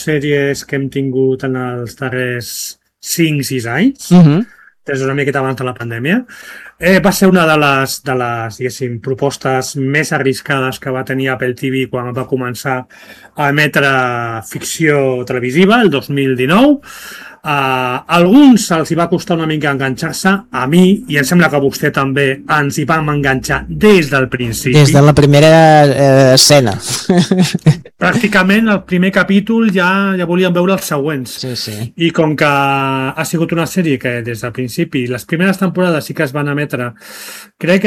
sèries que hem tingut en els darrers 5-6 anys, des d'una miqueta abans de la pandèmia. Va ser una de les diguéssim, propostes més arriscades que va tenir Apple TV quan va començar a emetre ficció televisiva, el 2019. A alguns els hi va costar una mica enganxar-se, a mi, i em sembla que a vostè també, ens hi vam enganxar des del principi. Des de la primera escena. Pràcticament el primer capítol ja volíem veure els següents. Sí. I com que ha sigut una sèrie que des del principi, les primeres temporades sí que es van emetre, crec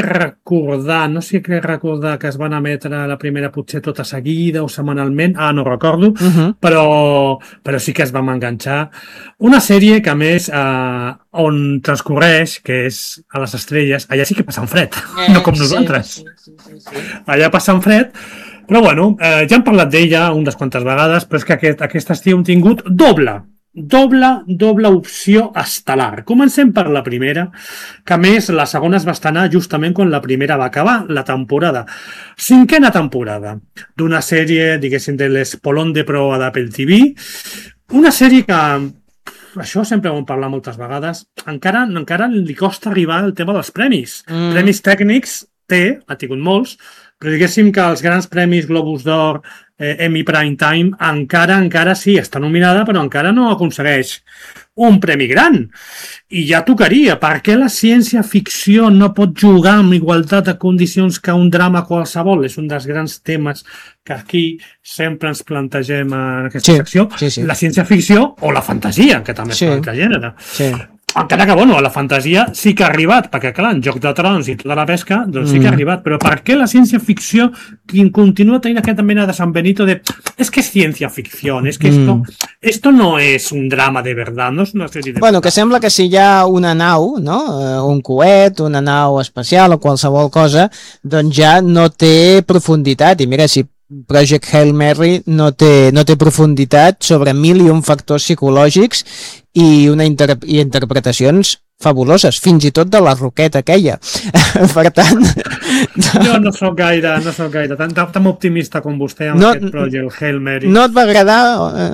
recordar que es van emetre la primera potser tota seguida o setmanalment, no recordo, però sí que es vam enganxar. Una sèrie que, a més, on transcorreix, que és a les estrelles, allà sí que passen fred, no com nosaltres. Sí. Allà passen fred, però bueno, ja hem parlat d'ella unes quantes vegades, però és que aquest estiu hem tingut doble opció estel·lar. Comencem per la primera, que a més la segona es va estrenar justament quan la primera va acabar, la temporada. 5a temporada d'una sèrie, diguéssim, de l'Espolón de proa d'Apple TV, una sèrie que, això sempre ho hem parlat moltes vegades, encara li costa arribar al tema dels premis. Premis tècnics ha tingut molts, però diguéssim que els grans premis Globus d'Or, Emmy Prime Time, encara sí, està nominada, però encara no aconsegueix un premi gran. I ja tocaria. Per què la ciència-ficció no pot jugar amb igualtat de condicions que un drama qualsevol? És un dels grans temes que aquí sempre ens plantegem en aquesta secció. Sí. La ciència-ficció o la fantasia, que també és un altre gènere. Sí. Encara que, bueno, a la fantasia sí que ha arribat, perquè, clar, en Joc de Trons i tota la pesca, doncs sí que ha arribat, però per què la ciència-ficció continua tenint aquesta mena de San Benito de es que és ciència-ficció, es que esto no és un drama de verdad, no és una sèrie de Bueno, que sembla que si hi ha una nau, no? Un coet, una nau espacial o qualsevol cosa, doncs ja no té profunditat, i mira, si Project Hail Mary no té profunditat sobre 1.001 factors psicològics i interpretacions fabuloses, fins i tot de la roqueta aquella. Per tant... Jo no soc gaire tan optimista com vostè amb aquest Project Hail Mary. No et va agradar?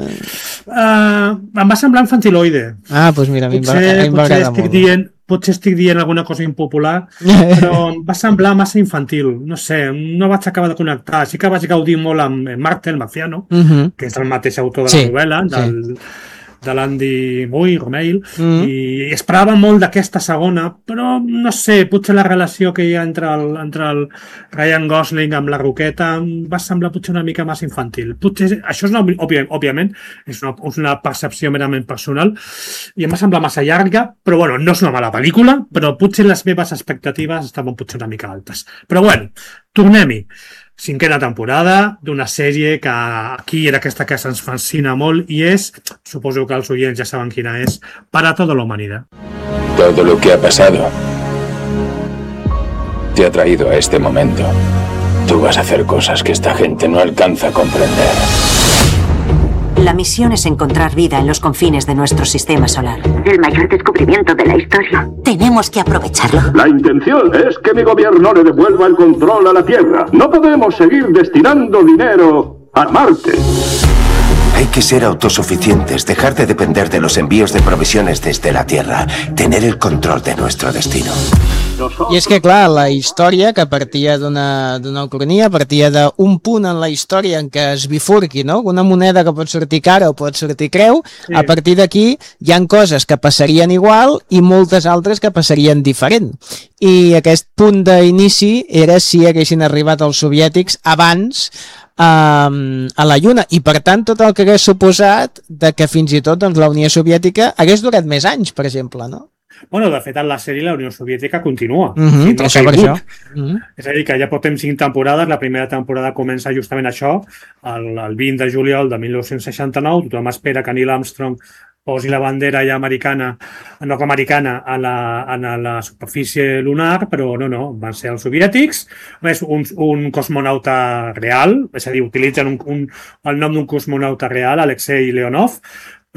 Em va semblar infantiloide. Doncs mira, a mi em va agradar molt. Potser estic dient alguna cosa impopular, però em va semblar massa infantil. No sé, no vaig acabar de connectar. Sí que vaig gaudir molt amb Martel Marciano, que és el mateix autor de la novel·la, de l'Andy Romeil, i esperava molt d'aquesta segona, però no sé, potser la relació que hi ha entre el Ryan Gosling amb la roqueta va semblar potser una mica més infantil. Potser, això és òbviament, és una percepció merament personal, i em va semblar massa llarga, però bueno, no és una mala pel·lícula, però potser les meves expectatives estaven potser una mica altes. Però bueno, tornem-hi. 5a temporada d'una sèrie que aquí en aquesta casa ens fascina molt i és, suposo que els oients ja saben quina és, Para toda la humanidad. Todo lo que ha pasado te ha traído a este momento. Tú vas a hacer cosas que esta gente no alcanza a comprender. La misión es encontrar vida en los confines de nuestro sistema solar. El mayor descubrimiento de la historia. Tenemos que aprovecharlo. La intención es que mi gobierno le devuelva el control a la Tierra. No podemos seguir destinando dinero a Marte. Hay que ser autosuficientes, dejar de depender de los envíos de provisiones desde la Tierra, tener el control de nuestro destino. I és que, clar, la història, que partia d'una ucronia, partia d'un punt en la història en què es bifurqui, no? Una moneda que pot sortir cara o pot sortir creu, a partir d'aquí hi han coses que passarien igual i moltes altres que passarien diferent. I aquest punt d'inici era si haguessin arribat els soviètics abans a la Lluna, i per tant tot el que hagués suposat de que fins i tot la Unió Soviètica hagués durat més anys, per exemple, no? Bueno, de fet, en la sèrie la Unió Soviètica continua. Això per això. És a dir, que ja portem 5 temporades, la primera temporada comença justament això, el 20 de juliol de 1969, tothom espera que Neil Armstrong posi la bandera ja americana, nord-americana a la superfície lunar, però no, van ser els soviètics, un cosmonauta real, és a dir, utilitzen el nom d'un cosmonauta real, Alexei Leonov,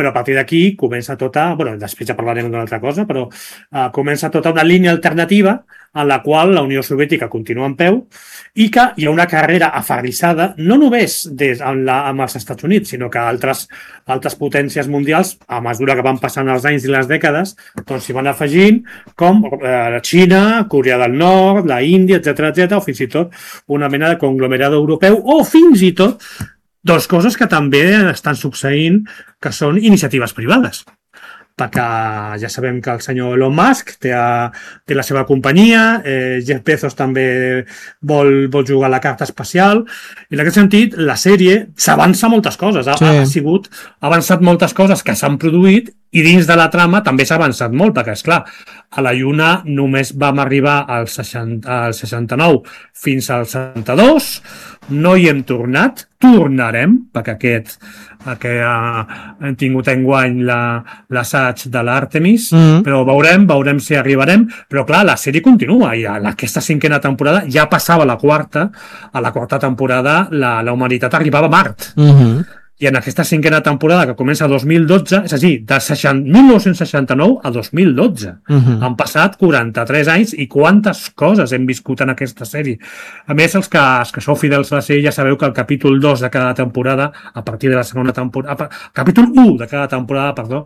però a partir d'aquí comença tota, bueno, després ja parlarem d'una altra cosa, però comença tota una línia alternativa en la qual la Unió Soviètica continua en peu i que hi ha una carrera aferrissada, no només amb els Estats Units, sinó que altres potències mundials, a mesura que van passant els anys i les dècades, doncs s'hi van afegint, com la Xina, Corea del Nord, la Índia, etc, o fins i tot una mena de conglomerado europeu, o fins i tot dos coses que també estan succeint, que són iniciatives privades. Perquè ja sabem que el senyor Elon Musk té la seva companyia, Jeff Bezos també vol jugar a la carta espacial, i en aquest sentit la sèrie s'avança moltes coses, ha avançat moltes coses que s'han produït i dins de la trama també s'ha avançat molt, perquè esclar, a la Lluna només vam arribar al 69 fins al 72, no hi hem tornat, tornarem, perquè hem tingut enguany l'assaig de l'Àrtemis, però veurem si arribarem, però clar, la sèrie continua i aquesta 5a temporada ja passava a la 4ª temporada la humanitat arribava a Mart. I en aquesta 5a temporada, que comença a 2012, és a dir, de 1969 a 2012. Han passat 43 anys i quantes coses hem viscut en aquesta sèrie. A més, els que sou fidels a la sèrie ja sabeu que el capítol 2 de cada temporada, a partir de la segona temporada, capítol 1 de cada temporada, perdó,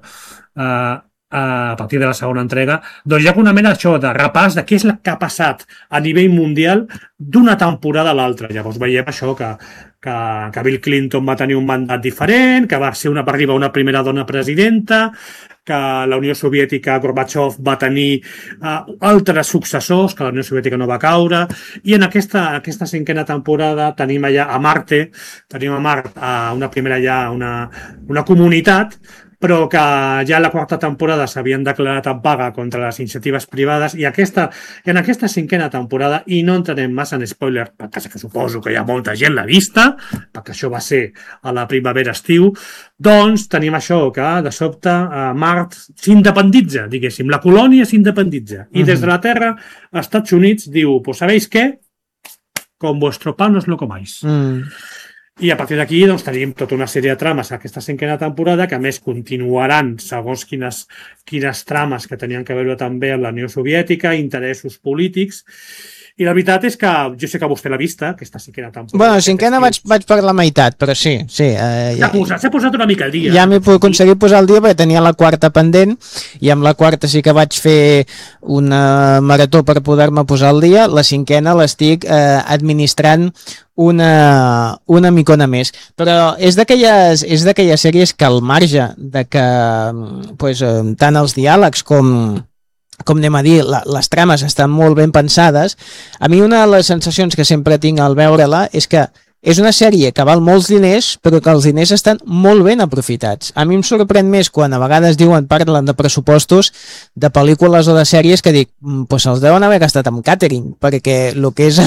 a partir de la segona entrega, doncs hi ha una mena de repàs de què és el que ha passat a nivell mundial d'una temporada a l'altra. Llavors veiem això que Bill Clinton va tenir un mandat diferent, que va arribar una primera dona presidenta, que la Unió Soviètica, Gorbachev, va tenir altres successors, que la Unió Soviètica no va caure, i en aquesta 5a temporada tenim allà a Marte, tenim a Mart una primera ja una comunitat, però que ja a la 4a temporada s'havien declarat en vaga contra les iniciatives privades i en aquesta 5a temporada, i no entrarem massa en spoiler, perquè que suposo que hi ha molta gent l'ha vista, perquè això va ser a la primavera-estiu, doncs tenim això, que de sobte Mart s'independitza, diguéssim, la colònia s'independitza, i des de la Terra, als Estats Units diu, pues ¿sabéis qué? Con vuestro pan os lo comáis. I a partir d'aquí doncs, tenim tota una sèrie de trames a aquesta 5a temporada que a més continuaran segons quines trames que tenien que veure també amb la Unió Soviètica, interessos polítics. I la veritat és que jo sé que vostè l'ha vista, aquesta 5a temporada. Bueno, 5a vaig per la meitat, però sí. S'ha posat una mica al dia. Ja m'he aconseguit posar al dia perquè tenia la 4a pendent i amb la 4a sí que vaig fer una marató per poder-me posar al dia. La 5a l'estic administrant una micona més, però és d'aquelles sèries que al marge de que tant els diàlegs com anem a dir, les trames estan molt ben pensades. A mi una de les sensacions que sempre tinc al veure-la és que és una sèrie que val molts diners, però que els diners estan molt ben aprofitats. A mi em sorprèn més quan a vegades parlen de pressupostos de pel·lícules o de sèries que dic, doncs els deuen haver gastat amb càtering, perquè el que és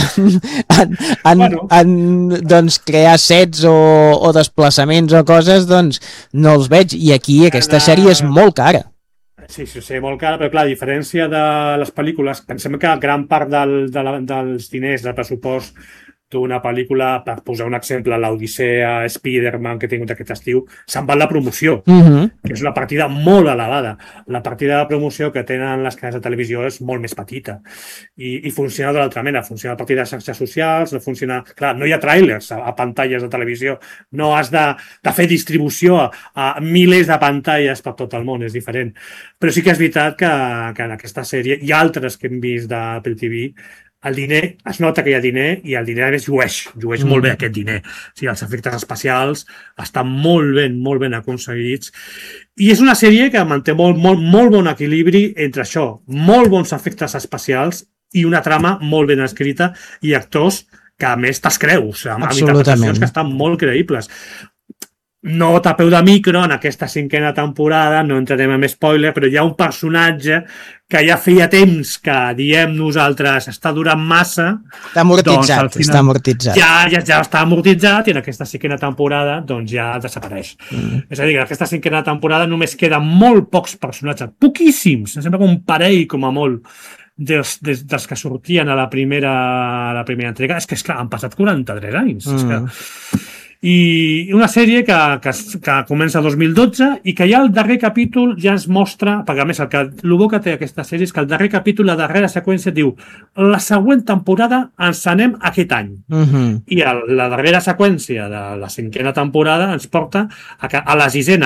doncs, crear sets o desplaçaments o coses, doncs no els veig. I aquí aquesta sèrie és molt cara. Sí, molt cara, però clar, a diferència de les pel·lícules, pensem que gran part dels diners, del pressupost d'una pel·lícula, per posar un exemple, l'Odissea, Spider-Man, que he tingut aquest estiu, se'n va la promoció, que és una partida molt elevada. La partida de promoció que tenen les cadenes de televisió és molt més petita i funciona de l'altra mena, funciona a partir de xarxes socials, no funciona... Clar, no hi ha tràilers a pantalles de televisió, no has de fer distribució a milers de pantalles per tot el món, és diferent. Però sí que és veritat que en aquesta sèrie i altres que hem vist d'Apple TV, el diner, es nota que hi ha diner i el diner a més llueix molt bé aquest diner. O sigui, els efectes especials estan molt ben aconseguits i és una sèrie que manté molt bon equilibri entre això, molt bons efectes especials i una trama molt ben escrita i actors que a més te'ls creus, amb interpretacions que estan molt creïbles. No a peu de micro, en aquesta 5a temporada, no entrarem en spoiler, però hi ha un personatge que ja feia temps que diem nosaltres està durant massa. Està amortitzat, doncs, està amortitzat. Ja està amortitzat i en aquesta 5a temporada doncs ja desapareix. És a dir, que en aquesta 5a temporada només queden molt pocs personatges, poquíssims, em sembla que un parell com a molt dels que sortien a la primera entrega. És que, esclar, han passat 43 anys. És que... I una sèrie que comença el 2012 i que ja el darrer capítol ja ens mostra, perquè a més el bo que té aquesta sèrie és que el darrer capítol, la darrera seqüència diu la següent temporada ens anem aquest any. I la darrera seqüència de la 5a temporada ens porta a la 6a,